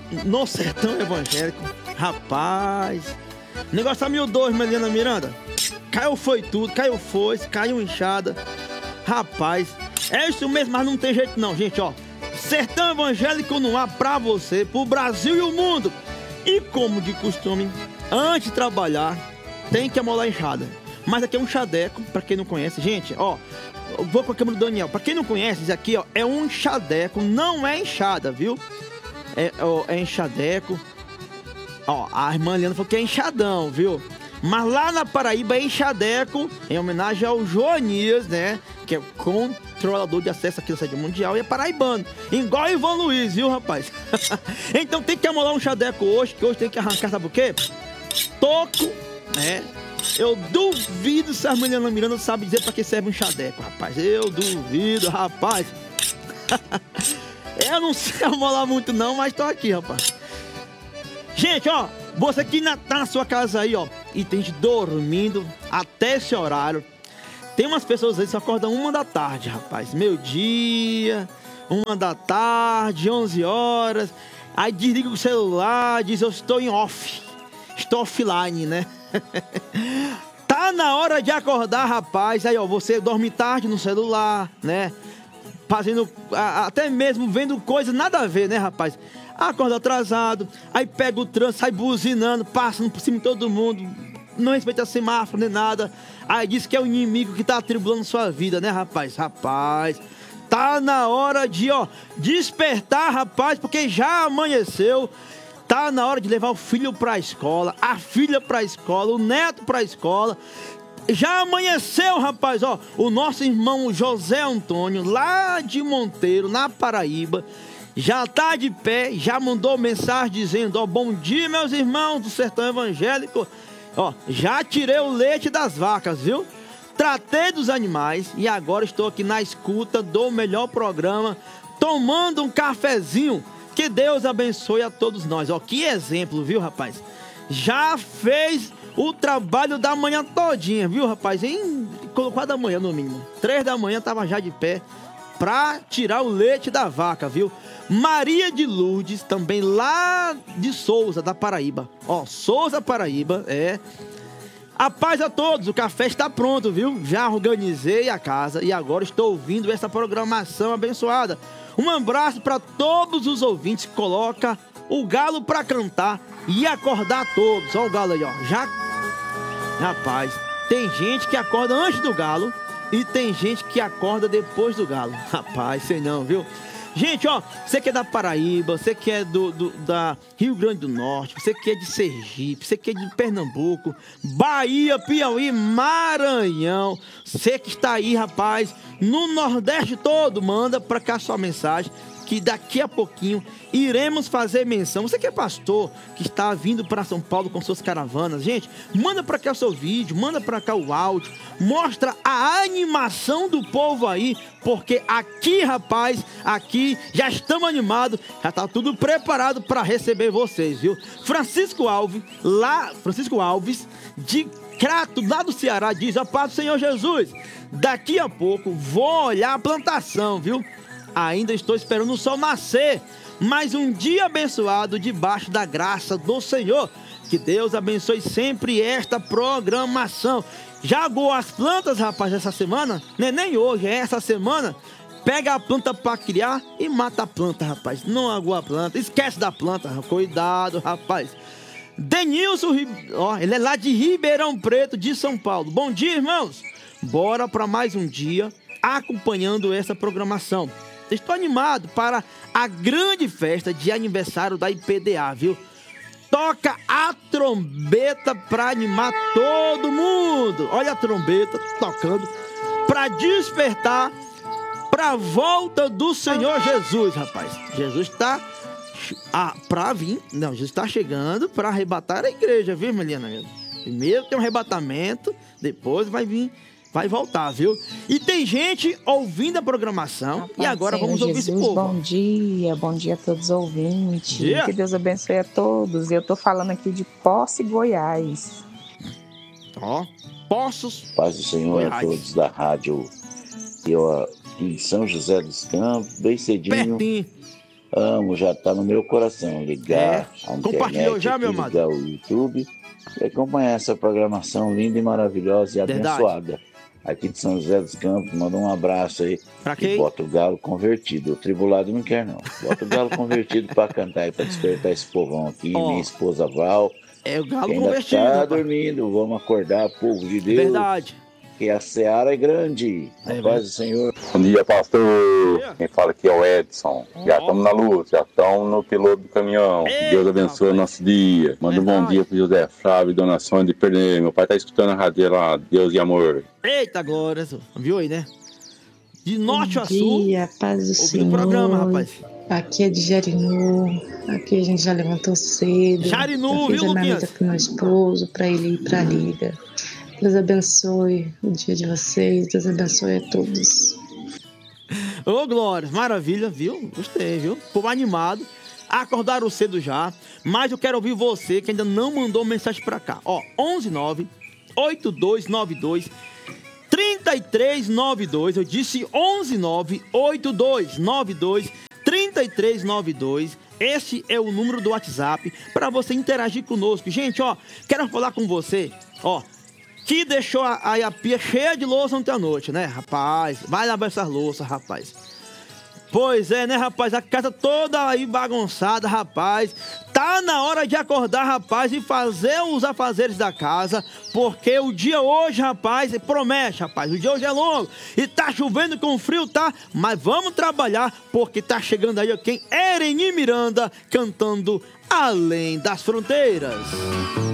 no sertão evangélico. Rapaz, o negócio tá 1.002, Mariana Miranda. Caiu foi tudo, caiu foice, caiu enxada. Rapaz, é isso mesmo, mas não tem jeito não, gente, ó. Sertão evangélico no ar pra você, pro Brasil e o mundo. E como de costume, antes de trabalhar, tem que amolar a enxada. Mas aqui é um chadeco, pra quem não conhece, gente, ó. Eu vou com a câmera do Daniel. Pra quem não conhece, isso aqui, ó, é um chadeco, não é enxada, viu? É enxadeco. Ó, a irmã Liana falou que é enxadão, viu? Mas lá na Paraíba é enxadeco, em homenagem ao Joanias, né? Que é o controlador de acesso aqui da sede mundial e é paraibano. Igual o Ivan Luiz, viu, rapaz? Então tem que amolar um chadeco hoje, que hoje tem que arrancar, sabe o quê? Toco, né? Eu duvido se a Mariana Miranda sabe dizer pra que serve um chadeco, rapaz. Eu duvido, rapaz. Eu não sei amolar muito não, mas tô aqui, rapaz. Gente, ó, você que tá na sua casa aí, ó, e tem gente dormindo até esse horário. Tem umas pessoas aí que só acordam 1 da tarde, rapaz. Meio-dia, 1 da tarde, 11 horas. Aí desliga o celular, diz eu estou em off. Estou offline, né? Tá na hora de acordar, rapaz. Aí, ó, você dorme tarde no celular, né? Fazendo, até mesmo vendo coisas nada a ver, né, rapaz? Acorda atrasado, aí pega o trânsito, sai buzinando, passando por cima de todo mundo, não respeita semáforo nem nada. Aí diz que é o inimigo que tá atribulando sua vida, né, rapaz? Rapaz, tá na hora de, ó, despertar, rapaz, porque já amanheceu. Tá na hora de levar o filho pra escola, a filha pra escola, o neto pra escola. Já amanheceu, rapaz, ó, o nosso irmão José Antônio, lá de Monteiro, na Paraíba, já tá de pé, já mandou mensagem dizendo, ó, bom dia, meus irmãos do sertão evangélico, ó, já tirei o leite das vacas, viu? Tratei dos animais e agora estou aqui na escuta do melhor programa, tomando um cafezinho. Que Deus abençoe a todos nós, ó, que exemplo, viu, rapaz? Já fez o trabalho da manhã todinha, viu, rapaz? Colocou 4 da manhã no mínimo. 3 da manhã tava já de pé pra tirar o leite da vaca, viu? Maria de Lourdes, também lá de Souza, da Paraíba. Ó, Souza, Paraíba, é. A paz a todos, o café está pronto, viu? Já organizei a casa e agora estou ouvindo essa programação abençoada. Um abraço para todos os ouvintes. Coloca o galo para cantar e acordar todos. Ó o galo aí, ó. Já... Rapaz, tem gente que acorda antes do galo e tem gente que acorda depois do galo. Rapaz, sei não, viu? Gente, ó, você que é da Paraíba, você que é da Rio Grande do Norte, você que é de Sergipe, você que é de Pernambuco, Bahia, Piauí, Maranhão, você que está aí, rapaz, no Nordeste todo, manda pra cá sua mensagem, que daqui a pouquinho iremos fazer menção. Você que é pastor, que está vindo para São Paulo com suas caravanas, gente, manda para cá o seu vídeo, manda para cá o áudio, mostra a animação do povo aí, porque aqui, rapaz, aqui já estamos animados, já está tudo preparado para receber vocês, viu? Francisco Alves, de Crato, lá do Ceará, diz, a paz do Senhor Jesus, daqui a pouco vou olhar a plantação, viu? Ainda estou esperando o sol nascer, mas um dia abençoado debaixo da graça do Senhor. Que Deus abençoe sempre esta programação. Já aguou as plantas, rapaz, essa semana? Nem hoje, é essa semana. Pega a planta para criar e mata a planta, rapaz. Não aguou a planta, esquece da planta. Cuidado, rapaz. Denilson, ó, ele é lá de Ribeirão Preto, de São Paulo. Bom dia, irmãos. Bora para mais um dia acompanhando essa programação. Estou animado para a grande festa de aniversário da IPDA, viu? Toca a trombeta para animar todo mundo. Olha a trombeta tocando para despertar para a volta do Senhor Jesus, rapaz. Jesus está para vir. Não, Jesus está chegando para arrebatar a igreja, viu, Mariana? Primeiro tem um arrebatamento, depois vai vir. Vai voltar, viu? E tem gente ouvindo a programação. E agora vamos ouvir esse povo. Bom dia a todos os ouvintes. Que Deus abençoe a todos. Eu tô falando aqui de Posse, Goiás. Ó, Poços. Paz do Senhor Goiás. A todos da rádio. Eu em São José dos Campos, bem cedinho. Pertinho. Amo, já tá no meu coração. Ligar a Compartilhou internet, já, aqui, meu amado? ligar o YouTube e acompanhar essa programação linda e maravilhosa e Verdade. abençoada. Aqui de São José dos Campos, manda um abraço aí. Pra E quem? bota o galo convertido. O tribulado não quer, não. Bota o galo convertido pra cantar e pra despertar esse povão aqui. Ó, Minha esposa Val, É o que galo ainda convertido, tá rapaz. dormindo. Vamos acordar, povo de Deus. Verdade. Que a seara é grande. A É paz do Senhor. Bom dia, pastor. dia. Quem fala aqui é o Edson. Já estamos na luta, já estamos no piloto do caminhão. Eita, Deus abençoe o rapaz. nosso dia. Manda um bom Verdade. dia pro José Flávio e Dona Sônia de Pernambuco. Meu pai tá escutando a rádio lá. Deus e amor. Eita, glória. Viu aí, né? De norte Bom a sul. dia, paz do Ouvindo Senhor. o programa, rapaz. Aqui é de Jarinu. Aqui a gente já levantou cedo. Jarinu, já fiz viu, a marmita Luquinhas? pro meu esposo, pra ele ir pra liga. Deus abençoe o dia de vocês. Deus abençoe a todos. Ô, Glória, maravilha, viu? Gostei, viu? Povo animado. Acordaram cedo já. Mas eu quero ouvir você que ainda não mandou mensagem pra cá. Ó, 119-8292 3392. Eu disse 119-8292 3392. Esse é o número do WhatsApp para você interagir conosco. Gente, ó, quero falar com você, ó, que deixou a pia cheia de louça ontem à noite, né, rapaz? Vai lavar essas louças, rapaz. Pois é, né, rapaz? A casa toda aí bagunçada, rapaz. Tá na hora de acordar, rapaz, e fazer os afazeres da casa, porque o dia hoje, rapaz, promete, rapaz. O dia hoje é longo e tá chovendo com frio, tá? Mas vamos trabalhar, porque tá chegando aí quem? Ereni Miranda cantando Além das Fronteiras.